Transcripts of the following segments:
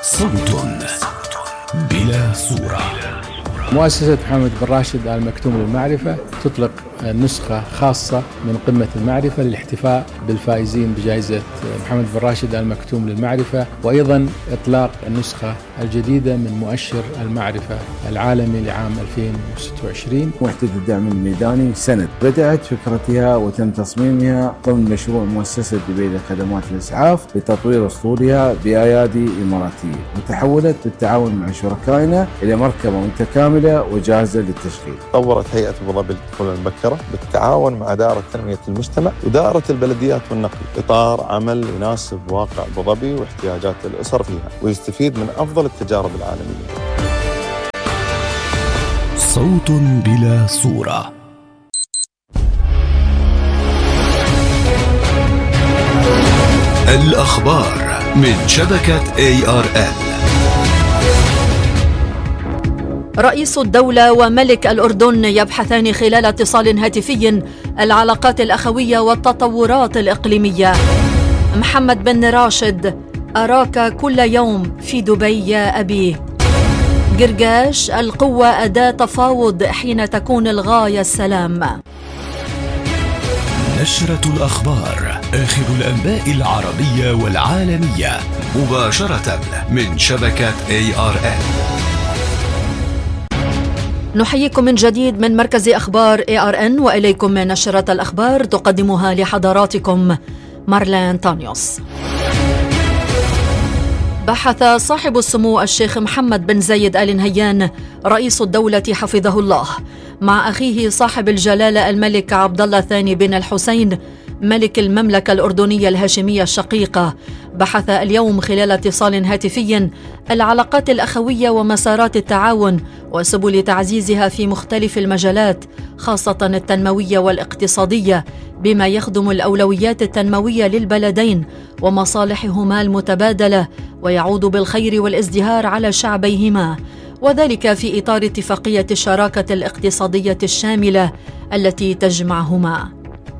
صوت بلا صورة. مؤسسة محمد بن راشد آل مكتوم للمعرفة تطلق نسخة خاصة من قمة المعرفة للاحتفاء بالفائزين بجائزة محمد بن راشد آل مكتوم للمعرفة، وأيضا إطلاق النسخة الجديدة من مؤشر المعرفة العالمي لعام 2026. وحدة الدعم الميداني سند بدأت فكرتها وتم تصميمها ضمن مشروع مؤسسة دبي لخدمات الإسعاف لتطوير أسطولها بأيادي إماراتية، وتحولت بالتعاون مع شركائنا إلى مركبة متكاملة وجاهزة للتشغيل. طورت هيئة أبو ظبي للطفولة المبكرة بالتعاون مع دائرة تنمية المجتمع ودائرة البلديات والنقل إطار عمل يناسب واقع أبو ظبي واحتياجات الأسر فيها ويستفيد من أفضل التجارب العالمية. صوت بلا صورة. الأخبار من شبكة ARN. رئيس الدولة وملك الأردن يبحثان خلال اتصال هاتفي العلاقات الأخوية والتطورات الإقليمية. محمد بن راشد: أراك كل يوم في دبي يا أبي. قرقاش: القوة أداة تفاوض حين تكون الغاية السلام. نشرة الأخبار، آخر الأنباء العربية والعالمية مباشرة من شبكة ARN. نحييكم من جديد من مركز أخبار ARN، وإليكم نشرة الأخبار تقدمها لحضراتكم مارلين تانيوس. بحث صاحب السمو الشيخ محمد بن زايد آل نهيان رئيس الدولة حفظه الله مع أخيه صاحب الجلالة الملك عبد الله الثاني بن الحسين ملك المملكة الأردنية الهاشمية الشقيقة. بحث اليوم خلال اتصال هاتفي العلاقات الأخوية ومسارات التعاون وسبل تعزيزها في مختلف المجالات، خاصة التنموية والاقتصادية، بما يخدم الأولويات التنموية للبلدين ومصالحهما المتبادلة ويعود بالخير والازدهار على شعبيهما، وذلك في إطار اتفاقية الشراكة الاقتصادية الشاملة التي تجمعهما.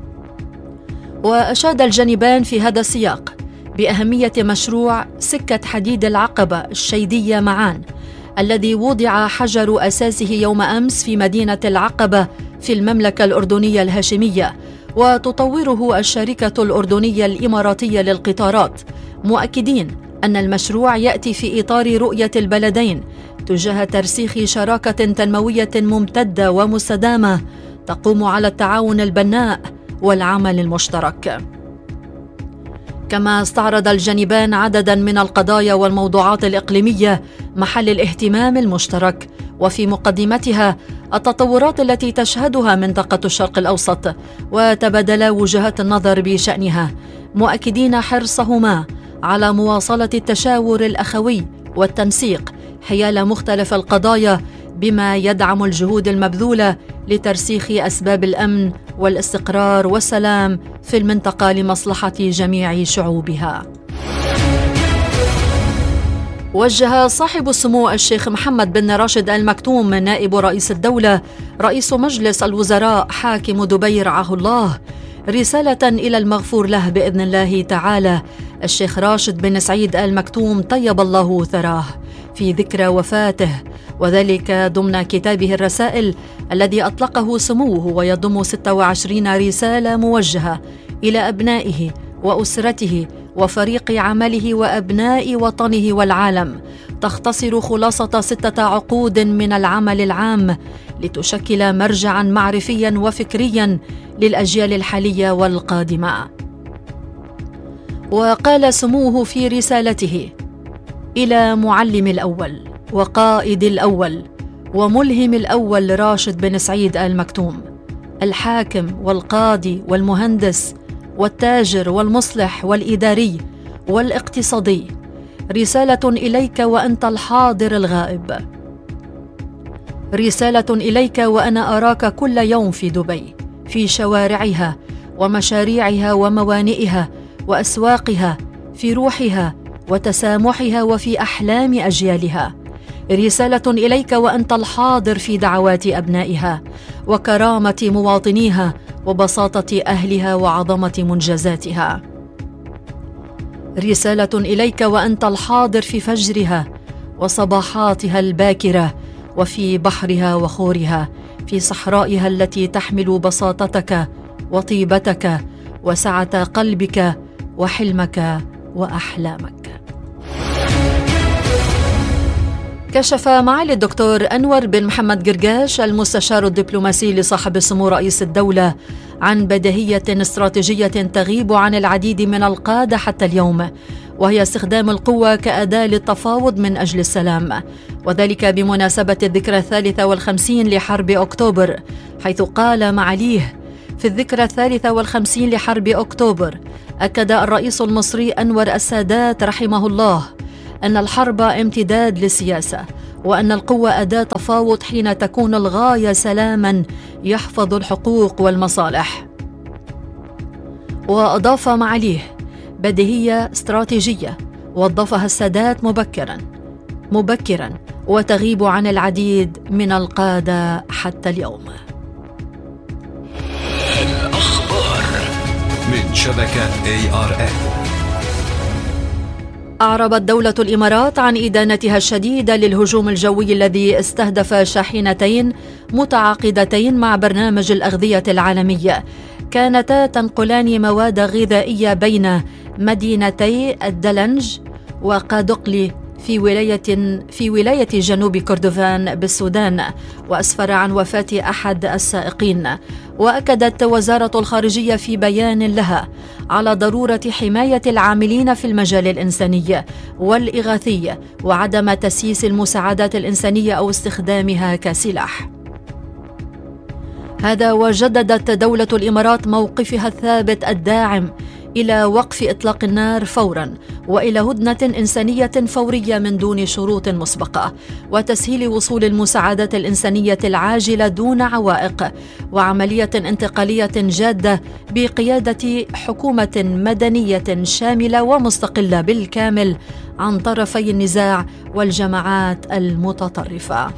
وأشاد الجانبان في هذا السياق بأهمية مشروع سكة حديد العقبة الشيدية معان، الذي وضع حجر أساسه يوم أمس في مدينة العقبة في المملكة الأردنية الهاشمية، وتطوره الشركة الأردنية الإماراتية للقطارات، مؤكدين أن المشروع يأتي في إطار رؤية البلدين تجاه ترسيخ شراكة تنموية ممتدة ومستدامة تقوم على التعاون البناء والعمل المشترك. كما استعرض الجانبان عددا من القضايا والموضوعات الإقليمية محل الاهتمام المشترك، وفي مقدمتها التطورات التي تشهدها منطقة الشرق الأوسط، وتبادلا وجهات النظر بشأنها، مؤكدين حرصهما على مواصلة التشاور الأخوي والتنسيق حيال مختلف القضايا، بما يدعم الجهود المبذولة لترسيخ أسباب الأمن والاستقرار والسلام في المنطقة لمصلحة جميع شعوبها. وجه صاحب السمو الشيخ محمد بن راشد آل مكتوم نائب رئيس الدولة رئيس مجلس الوزراء حاكم دبي رعاه الله رسالة إلى المغفور له بإذن الله تعالى الشيخ راشد بن سعيد آل مكتوم طيب الله ثراه في ذكرى وفاته، وذلك ضمن كتابه الرسائل الذي أطلقه سموه، ويضم 26 رسالة موجهة إلى أبنائه وأسرته وفريق عمله وأبناء وطنه والعالم، تختصر خلاصة 6 عقود من العمل العام لتشكل مرجعاً معرفياً وفكرياً للأجيال الحالية والقادمة. وقال سموه في رسالته: إلى معلم الأول وقائد الأول وملهم الأول راشد بن سعيد آل مكتوم، الحاكم والقاضي والمهندس والتاجر والمصلح والإداري والاقتصادي، رسالة إليك وأنت الحاضر الغائب، رسالة إليك وأنا أراك كل يوم في دبي، في شوارعها ومشاريعها وموانئها وأسواقها، في روحها وتسامحها وفي أحلام أجيالها، رسالة إليك وأنت الحاضر في دعوات أبنائها وكرامة مواطنيها وبساطة أهلها وعظمة منجزاتها، رسالة إليك وأنت الحاضر في فجرها وصباحاتها الباكرة، وفي بحرها وخورها، في صحرائها التي تحمل بساطتك وطيبتك وسعة قلبك وحلمك وأحلامك. كشف معالي الدكتور أنور بن محمد قرقاش المستشار الدبلوماسي لصاحب السمو رئيس الدولة عن بديهية استراتيجية تغيب عن العديد من القادة حتى اليوم، وهي استخدام القوة كأداة للتفاوض من أجل السلام، وذلك بمناسبة الذكرى 53 لحرب أكتوبر، حيث قال معاليه: في الذكرى 53 لحرب أكتوبر أكد الرئيس المصري أنور السادات رحمه الله أن الحرب امتداد للسياسة، وأن القوة أداة تفاوض حين تكون الغاية سلاما يحفظ الحقوق والمصالح. وأضاف معاليه: بديهية استراتيجية وظفها السادات مبكرا وتغيب عن العديد من القادة حتى اليوم. الأخبار من شبكة ARN. أعربت دولة الإمارات عن إدانتها الشديدة للهجوم الجوي الذي استهدف شاحنتين متعاقدتين مع برنامج الأغذية العالمي، كانتا تنقلان مواد غذائية بين مدينتي الدلنج وقادقلي في ولاية جنوب كردفان بالسودان، وأسفر عن وفاة أحد السائقين. وأكدت وزارة الخارجية في بيان لها على ضرورة حماية العاملين في المجال الإنساني والإغاثي وعدم تسييس المساعدات الإنسانية أو استخدامها كسلاح. هذا وجددت دولة الإمارات موقفها الثابت الداعم إلى وقف إطلاق النار فوراً، وإلى هدنة إنسانية فورية من دون شروط مسبقة، وتسهيل وصول المساعدات الإنسانية العاجلة دون عوائق، وعملية انتقالية جادة بقيادة حكومة مدنية شاملة ومستقلة بالكامل عن طرفي النزاع والجماعات المتطرفة.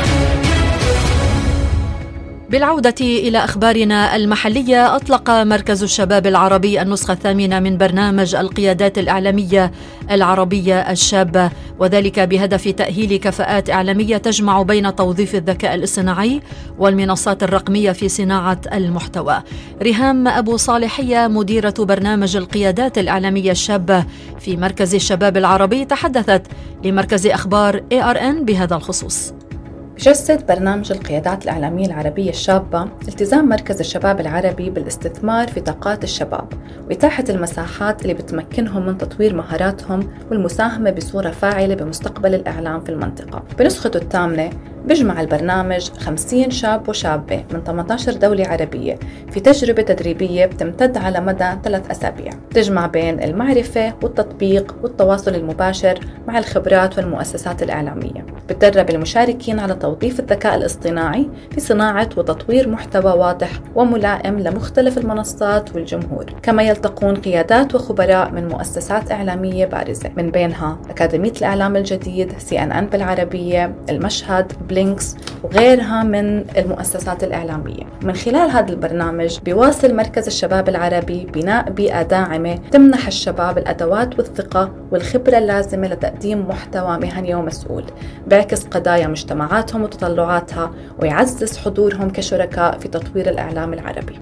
بالعودة إلى أخبارنا المحلية، أطلق مركز الشباب العربي النسخة 8 من برنامج القيادات الإعلامية العربية الشابة، وذلك بهدف تأهيل كفاءات إعلامية تجمع بين توظيف الذكاء الاصطناعي والمنصات الرقمية في صناعة المحتوى. ريهام أبو صالحية مديرة برنامج القيادات الإعلامية الشابة في مركز الشباب العربي تحدثت لمركز أخبار ARN بهذا الخصوص. يجسد برنامج القيادات الإعلامية العربية الشابة التزام مركز الشباب العربي بالاستثمار في طاقات الشباب وإتاحة المساحات اللي بتمكنهم من تطوير مهاراتهم والمساهمة بصورة فاعلة بمستقبل الإعلام في المنطقة. بنسخته الثامنة بيجمع البرنامج 50 شاب وشابة من 18 دولة عربية في تجربة تدريبية بتمتد على مدى 3 أسابيع، تجمع بين المعرفة والتطبيق والتواصل المباشر مع الخبرات والمؤسسات الإعلامية. بتدرب المشاركين على توظيف الذكاء الاصطناعي في صناعة وتطوير محتوى واضح وملائم لمختلف المنصات والجمهور، كما يلتقون قيادات وخبراء من مؤسسات إعلامية بارزة، من بينها أكاديمية الإعلام الجديد، CNN بالعربية، المشهد، بلينكس وغيرها من المؤسسات الإعلامية. من خلال هذا البرنامج بيواصل مركز الشباب العربي بناء بيئة داعمة تمنح الشباب الأدوات والثقة والخبرة اللازمة لتقديم محتوى مهني ومسؤول بيعكس قضايا مجتمعاتهم وتطلعاتها ويعزز حضورهم كشركاء في تطوير الإعلام العربي.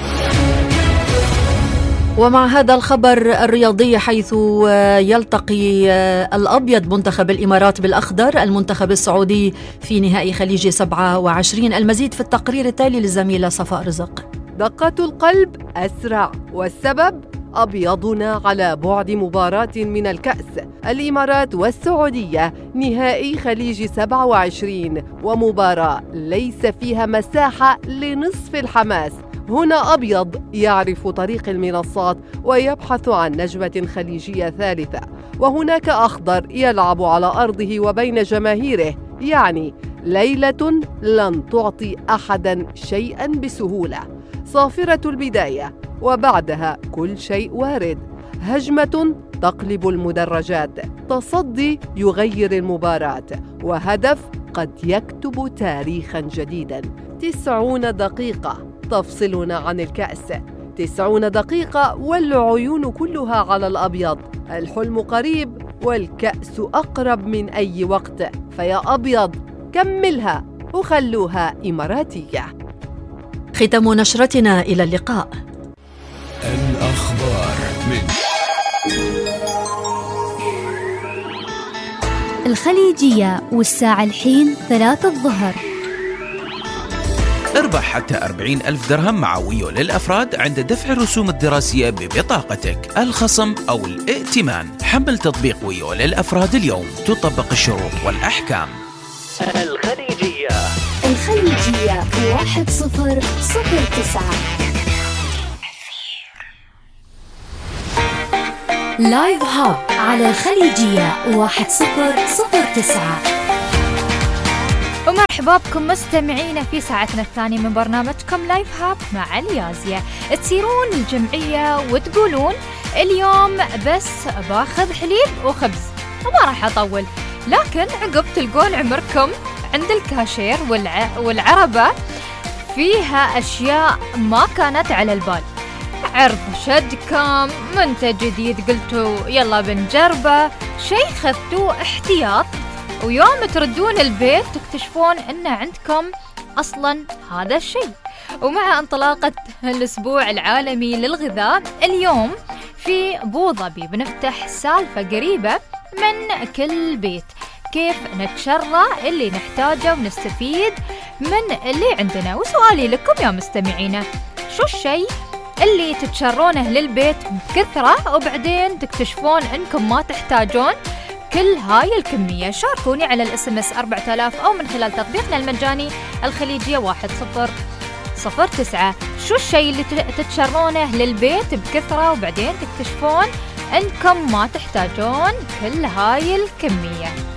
ومع هذا الخبر الرياضي، حيث يلتقي الأبيض منتخب الإمارات بالأخضر المنتخب السعودي في نهائي خليج 27. المزيد في التقرير التالي للزميلة صفاء رزق. دقة القلب أسرع، والسبب أبيضنا على بعد مباراة من الكأس، الإمارات والسعودية نهائي خليج 27، ومباراة ليس فيها مساحة لنصف الحماس. هنا أبيض يعرف طريق المنصات ويبحث عن نجمة خليجية ثالثة، وهناك أخضر يلعب على أرضه وبين جماهيره، يعني ليلة لن تعطي أحدا شيئا بسهولة. صافرة البداية وبعدها كل شيء وارد، هجمة تقلب المدرجات، تصدي يغير المباراة، وهدف قد يكتب تاريخا جديدا. 90 دقيقة تفصلنا عن الكأس، 90 دقيقة والعيون كلها على الأبيض. الحلم قريب والكأس أقرب من أي وقت، فيا أبيض كملها وخلوها إماراتية. ختام نشرتنا، إلى اللقاء. الأخبار من الخليجية، والساعة الحين 3 الظهر. اربح حتى 40,000 درهم مع ويو للأفراد عند دفع الرسوم الدراسية ببطاقتك، الخصم أو الائتمان. حمل تطبيق ويو للأفراد اليوم، تطبق الشروط والأحكام. الخليجية 1009. لايف هاب على الخليجية 1009. ومرحبا بكم مستمعينا في ساعتنا الثانية من برنامجكم لايف هاب مع اليازية. تسيرون الجمعية وتقولون اليوم بس باخذ حليب وخبز وما راح أطول، لكن عقب تلقون عمركم عند الكاشير والعربة فيها أشياء ما كانت على البال. عرض شدكم، منتج جديد قلتوا يلا بنجربه، شيء خذتوه احتياط، ويوم تردون البيت تكتشفون ان عندكم اصلا هذا الشيء. ومع انطلاقة الاسبوع العالمي للغذاء اليوم في ابوظبي بنفتح سالفة قريبة من كل بيت، كيف نتشرى اللي نحتاجه ونستفيد من اللي عندنا. وسؤالي لكم يا مستمعينا، شو الشيء اللي تتشرونه للبيت بكثرة وبعدين تكتشفون انكم ما تحتاجون كل هاي الكمية؟ شاركوني على الSMS 4000 أو من خلال تطبيقنا المجاني الخليجية 1009. شو الشيء اللي تتشرونه للبيت بكثرة وبعدين تكتشفون انكم ما تحتاجون كل هاي الكمية؟